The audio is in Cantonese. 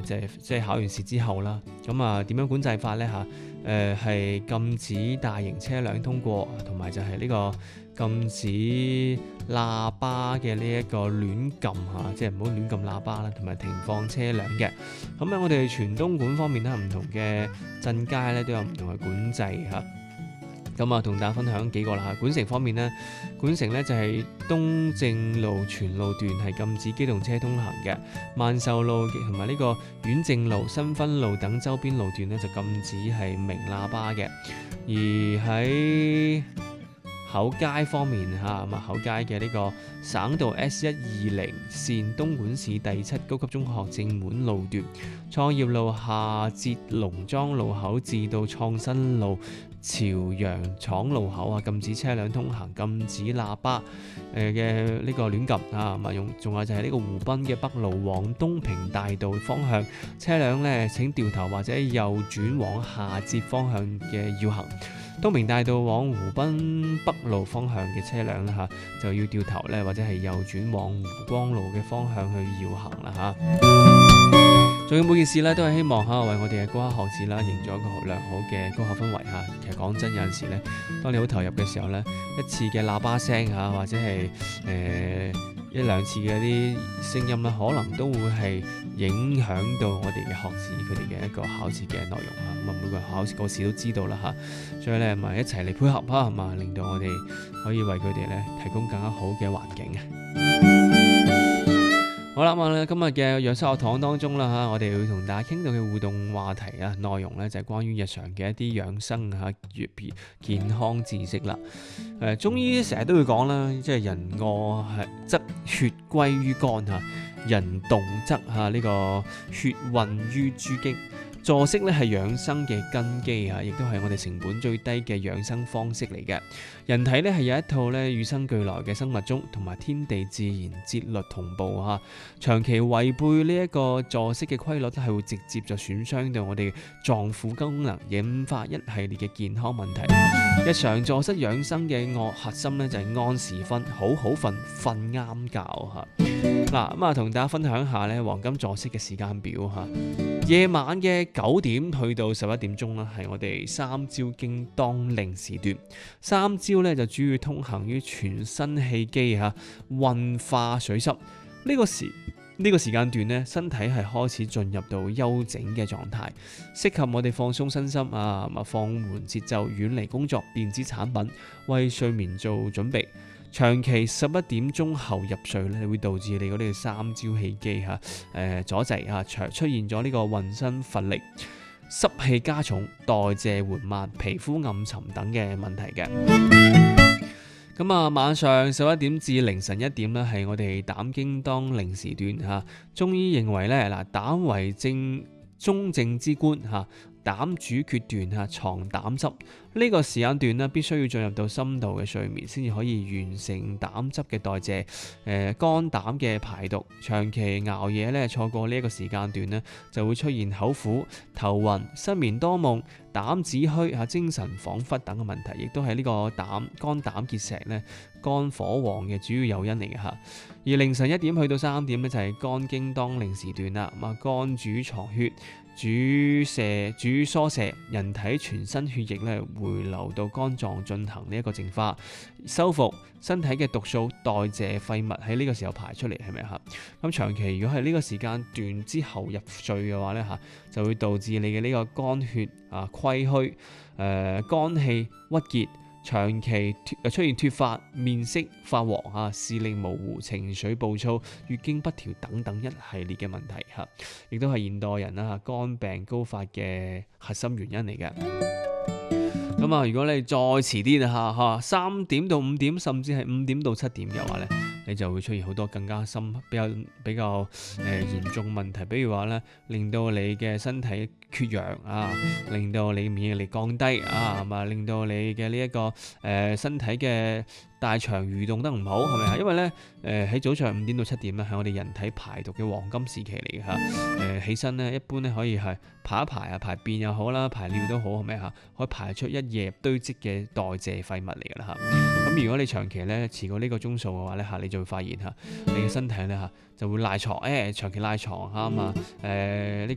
即係考完試之後啦。咁啊點樣管制法呢？係禁止大型車輛通過，同埋就係呢個禁止喇叭嘅呢一個亂撳即係唔好亂撳喇叭啦，同埋停放車輛嘅。咁喺我哋全東莞方面咧，唔同嘅鎮街咧都有唔同嘅管制嚇。咁啊，同大家分享幾個啦。莞城方面呢，莞城呢就係東正路全路段係禁止機動車通行嘅，萬壽路同埋呢個遠正路、新芬路等周邊路段呢就禁止係鳴喇叭嘅。而喺口街方面口街嘅呢個省道 S120 線東莞市第7高級中學正門路段、創業路下節農莊路口至到創新路朝陽廠路口禁止車輛通行，禁止喇叭嘅呢個亂撳仲有就係呢個湖濱嘅北路往東平大道方向，車輛呢請掉頭或者右轉往下節方向嘅要行。東平大道往湖濱北路方向嘅車輛呢就要掉頭呢或者係右轉往湖光路嘅方向去要行啦仲有每件事咧，都係希望為我哋嘅高考學子啦，營造一個良好嘅高考氛圍其實講真，有陣時咧，當你好投入嘅時候咧，一次嘅喇叭聲或者係一兩次嘅啲聲音咧，可能都會係影響到我哋嘅學子佢哋嘅一個考試嘅內容咁每個考試個試都知道啦所以咧咪一齊嚟配合令到我哋可以為佢哋咧提供更加好嘅環境好啦，今日嘅養生學堂當中啦我哋會同大家傾到嘅互動話題內容咧就係關於日常嘅一啲養生健康知識啦。中醫成日都會講啦，即係人餓則血歸於肝人動則呢個血運於諸經。坐式咧係養生嘅根基亦都係我哋成本最低嘅養生方式嚟嘅。人體咧係有一套咧與生俱來嘅生物鐘同埋天地自然節律同步長期違背呢一個坐式嘅規律係會直接就損傷到我哋臟腑功能，引發一系列嘅健康問題。日常坐式養生嘅核心咧就係按時瞓，好好瞓啱覺同大家分享一下咧黃金坐式嘅時間表夜晚嘅9點去到11點鐘啦，係我哋三焦經當令時段。三焦咧就主要通行於全身氣機運化水濕。呢個時間段咧，身體係開始進入到休整嘅狀態，適合我哋放鬆身心放緩節奏，遠離工作電子產品，為睡眠做準備。長期11點鐘後入睡咧，會導致你嗰啲三焦氣機阻滯出現咗呢個渾身乏力、濕氣加重、代謝緩慢、皮膚暗沉等嘅問題嘅。晚上11點至凌晨1點咧，係我哋膽經當令時段中醫認為咧膽為中正之官膽主決斷藏膽汁。呢個時間段咧，必須要進入到深度嘅睡眠，先至可以完成膽汁嘅代謝，肝膽嘅排毒。長期熬夜咧，錯過呢一個時間段咧，就會出現口苦、頭暈、失眠多夢、膽子虛精神恍惚等嘅問題，亦都係呢個肝膽結石咧、肝火旺嘅主要誘因嚟嘅而凌晨1點去到3點咧，就係肝經當令時段啦。肝主藏血，主疏泄，人體全身血液咧回流到肝臟進行呢一個淨化、修復身體嘅毒素、代謝廢物，喺呢個時候排出嚟，係咪咁長期如果係呢個時間段之後入睡嘅話咧就會導致你嘅呢個肝血虧虛、肝氣鬱結，長期出現脫髮、面色發黃視力模糊、情緒暴躁、月經不調等等一系列嘅問題亦都係現代人肝病高發嘅核心原因嚟嘅。如果你再遲啲3點到5點，甚至係5點到7點嘅話咧，你就會出現好多更加比較嚴重問題，比如話咧，令到你嘅身體缺氧令到你免疫力降低令到你嘅呢一個身體嘅大腸蠕動得唔好，係咪因為咧喺早上5點到7點咧，係我哋人體排毒嘅黃金時期嚟嘅起身咧，一般咧可以係排一排排便又好啦，排尿都好，係咪可以排出一夜堆積嘅代謝廢物嚟㗎啦咁如果你長期咧遲過呢個鐘數嘅話咧你就會發現你嘅身體咧就會賴床長期賴床呢